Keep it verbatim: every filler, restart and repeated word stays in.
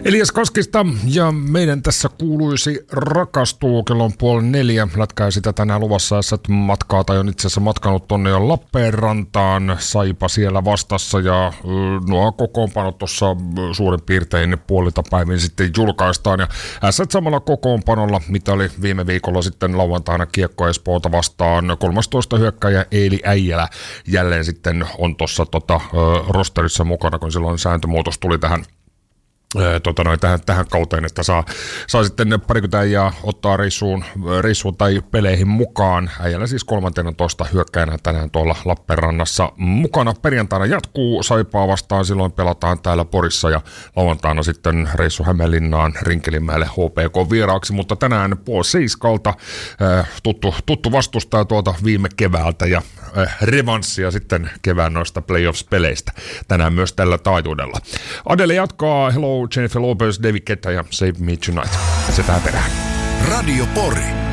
Elias Koskista ja meidän tässä kuuluisi rakastuu. Kello on puoli neljä. Lätkää sitä tänään luvassa, jos et matkaa tai on itse asiassa matkanut tonne jo Lappeenrantaan. Saipa siellä vastassa ja nuo kokoonpanot tuossa suurin piirtein puolilta päivin sitten julkaistaan. Ja ässät samalla kokoonpanolla, mitä oli viime viikolla sitten lauantaina Kiekko Espoota vastaan. kolmastoista hyökkäjä Eeli Äijälä jälleen sitten on tuossa tota, rosterissa mukana, kun silloin sääntömuutos tuli tähän Tota noin, tähän, tähän kauteen, että saa, saa sitten parikymmentä äijää ottaa reissuun, reissuun tai peleihin mukaan. Äijällä siis kolmanteentoista hyökkäjänä tänään tuolla Lappeenrannassa mukana. Perjantaina jatkuu Saipaa vastaan, silloin pelataan täällä Porissa ja lauantaina sitten reissu Hämeenlinnaan Rinkelinmäelle H P K vieraaksi, mutta tänään puoli seiskalta tuttu, tuttu vastustaja tuolta viime keväältä ja revanssia sitten kevään noista playoffs-peleistä tänään myös tällä taajuudella. Adele jatkaa Hello Jennifer Lopez, David Guetta ja Save Me Tonight. Se tähän perään. Radio Pori.